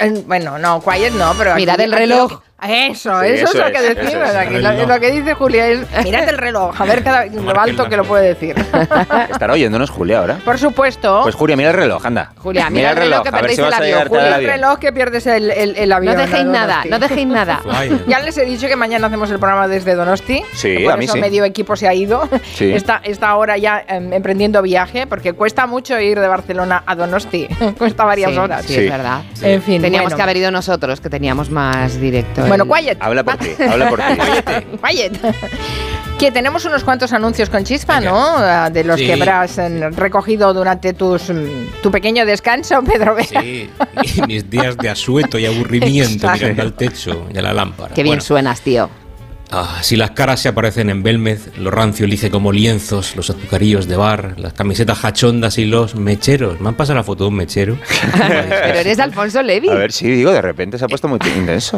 Bueno, no, quiet no, pero... Mirad el reloj. Eso es lo que decimos. Aquí lo que dice Julia es, mirad el reloj, a ver lo alto que lo puede decir. ¿Estará oyéndonos Julia ahora? Por supuesto. Pues Julia, mira el reloj, anda. Julia, mira el reloj que perdéis el avión. Julia, el reloj que pierdes el avión. No dejéis nada, no dejéis nada. Ya les he dicho que mañana hacemos el programa desde Donosti. Sí, por a mí eso sí. medio equipo se ha ido. Sí. Está ahora ya emprendiendo viaje, porque cuesta mucho ir de Barcelona a Donosti. Cuesta varias horas. Sí, es verdad. Sí. En fin, teníamos que haber ido nosotros, que teníamos más directo. Bueno, quiet. Habla por ti. Quiet. Que tenemos unos cuantos anuncios con chispa, ¿no? De los que habrás recogido durante tu pequeño descanso, Pedro Vera. Sí, y mis días de asueto y aburrimiento mirando al techo y a la lámpara. Qué bien suenas, tío. Si las caras se aparecen en Belmez, lo rancio elige como lienzos, los azucarillos de bar, las camisetas jachondas y los mecheros. Me han pasado la foto de un mechero. Pero eres Alfonso Levi. A ver, sí, digo, de repente se ha puesto muy intenso.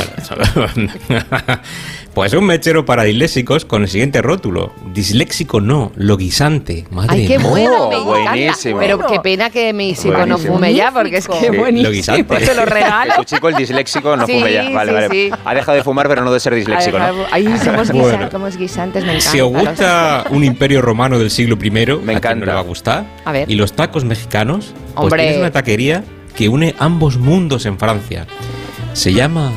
Pues un mechero para disléxicos con el siguiente rótulo. Disléxico no, loguisante. Madre Ay, qué mía. bueno, me encanta. Buenísimo. Pero qué pena que mi hijo no fume ya, porque es que buenísimo. Loguisante. Te lo regalo. Tu chico, el disléxico, no Sí, fume ya. Vale, sí, vale. sí. Ha dejado de fumar, pero no de ser disléxico, ¿no? Ahí somos, Bueno. somos guisantes, me encanta. Si os gusta un imperio romano del siglo I, Me a quien encanta. no le va a gustar. A ver. Y los tacos mexicanos, pues Hombre. tienes una taquería que une ambos mundos en Francia. Se llama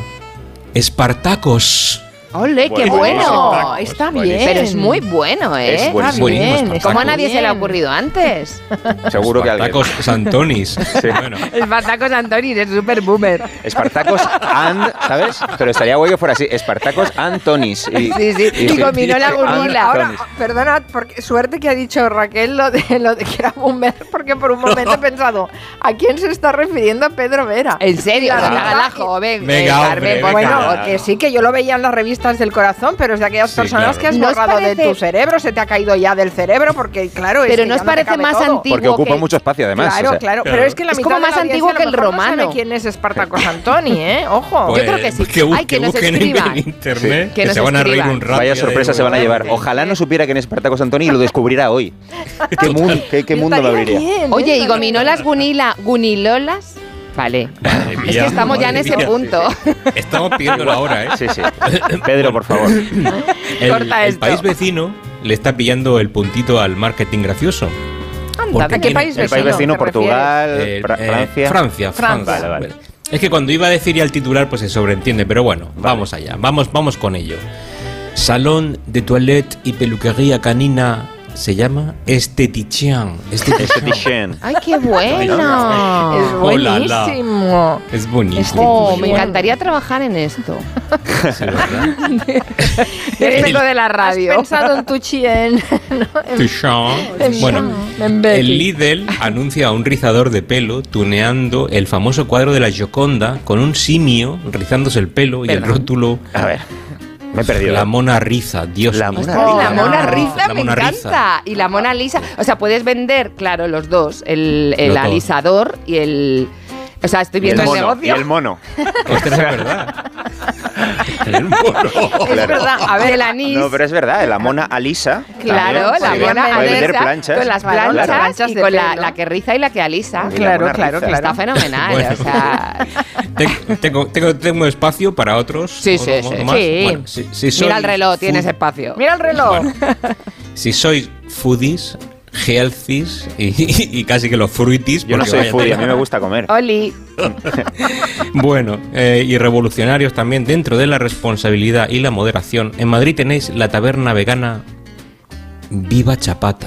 Espartacos. ¡Ole, qué Buenísimo. bueno! Está Buenísimo. bien. Pero es muy bueno, ¿eh? Es buenísimo. Está bien. Buenísimo, ¿Cómo a Espartacos. nadie se le ha ocurrido antes? Seguro que alguien. Espartacos Santonis. Bueno, Espartacos Antonis es súper boomer. Espartacos and, ¿sabes? Pero estaría guay que fuera así. Espartacos Antonis. Sí, sí. Y combinó la gurila. Ahora, Antonis. perdona, porque suerte que ha dicho Raquel lo de que era boomer, porque por un momento he pensado, ¿a quién se está refiriendo Pedro Vera? En serio, La no verdad haga la que- joven. Venga, Carmen, hombre, por venga. favor. Bueno, que sí, que yo lo veía en las revistas del corazón, pero es de aquellas Sí, personas claro. que has ¿No os borrado de parece- tu cerebro, se te ha caído ya del cerebro, porque claro, es Pero que ¿no ya os te parece cabe más todo. antiguo Porque ocupa que- mucho espacio, además. Claro, o sea. claro, claro. pero es que la Es mitad como de la más audiencia antiguo a lo que el mejor no romano. sabe quién es Espartacos Antoni, ¿eh? Ojo. pues, Yo creo que sí. Que, Ay, que nos busquen escriban. en internet, Sí. Que nos se van a reír escriban. un rato. Vaya sorpresa se van a llevar. Ojalá no supiera quién es Espartacos Antoni y lo descubriera hoy. ¿Qué mundo me abriría? Oye, ¿y gominolas gunilolas? Vale. Madre Es mía, que estamos ya en madre ese mía. punto. Estamos pidiendo la hora, ¿eh? Sí, sí. Pedro, por favor. Corta El esto. país vecino le está pillando el puntito al marketing gracioso. Anda, ¿A qué tiene- país El país vecino, te Portugal, Francia. Francia. Francia. Vale, vale. Es que cuando iba a decir ya el titular, pues se sobreentiende, pero bueno, vamos allá, vamos con ello. Salón de toilette y peluquería canina se llama Esthetician. Esthetician. Ay, qué bueno. Es Hola, la. buenísimo. Es buenísimo. Oh, me encantaría trabajar en esto. Sí, ¿verdad? Vengo de la ¿Has radio. pensado en tu chien? Tuchon. Bueno, el Lidl anuncia a un rizador de pelo tuneando el famoso cuadro de la Gioconda con un simio rizándose el pelo y el rótulo A ver, me he perdido. La Mona Riza, Dios La mío. Mona Ay, Riza. la Mona Riza La me Mona encanta. Riza. Y la Mona Lisa. O sea, puedes vender, claro, los dos. El Los dos. alisador y el... O sea, estoy Y el viendo el mono. Y negocio. el mono. Ostras, es verdad. El mono. Es verdad. A ver, el anís. No, pero es verdad, la mona alisa. Claro, también la puede- mona puede vender alisa, planchas. con las Claro, planchas, las planchas y de con pelo. la que riza y la que alisa. Y la Claro, Mona claro, Riza. claro. Está fenomenal. Bueno. O sea, Tengo espacio para otros. Sí, sí, ¿O sí. más? Sí. Bueno, si sois mira el reloj, food- tienes espacio. mira el reloj. Bueno, si sois foodies, healthies y casi que los fruities. Yo no porque soy vaya foodie, a tela. mí me gusta comer. Oli. Bueno, y revolucionarios también dentro de la responsabilidad y la moderación. En Madrid tenéis la taberna vegana Viva Chapata.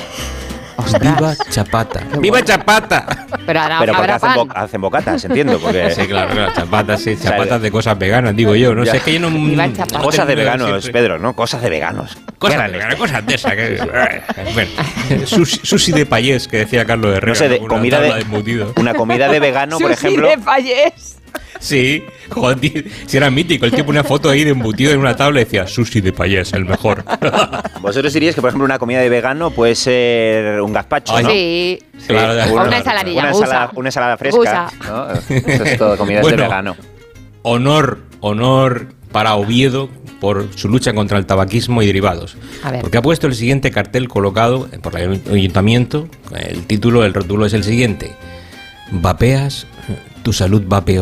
Viva Chapata. ¡Viva Chapata! Pero ahora Pero porque habrá pan. hacen bocatas, entiendo. Porque Sí, claro, chapatas, sí, O sea, chapatas de cosas veganas, digo yo. No ya. sé, es que yo no. Viva Chapata. cosas de tengo veganos, siempre- Pedro, ¿no? Cosas de veganos. Cosas Eran de estas. veganas, cosas de esas. Bueno, sushi de payés, que decía Carlos Herrera. No sé, de una comida tabla de, embutido. una comida de vegano, por Sushi ejemplo. de Fallés. Sí, joder, tío, si era mítico. El tío ponía una foto ahí de embutido en una tabla y decía sushi de payés, el mejor. Vosotros diríais que, por ejemplo, una comida de vegano puede ser un gazpacho, Ay, ¿no? Sí. Claro, de O acuerdo. una ensaladilla. Una gusa. ensalada fresca. Gusa. ¿no? Eso es todo comidas Bueno. de vegano. Honor para Oviedo por su lucha contra el tabaquismo y derivados. A ver. Porque ha puesto el siguiente cartel colocado por el ayuntamiento. El rótulo es el siguiente: Vapeas, tu salud va peor.